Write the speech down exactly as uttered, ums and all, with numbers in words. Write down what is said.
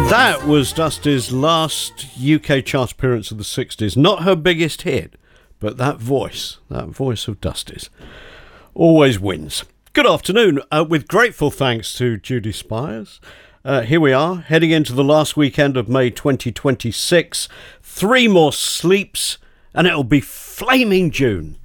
That was Dusty's last U K chart appearance of the sixties. Not her biggest hit, but that voice, that voice of Dusty's, always wins. Good afternoon. Uh, with grateful thanks to Judy Spires. Uh, here we are, heading into the last weekend of May twenty twenty-six. Three more sleeps, and it'll be flaming June.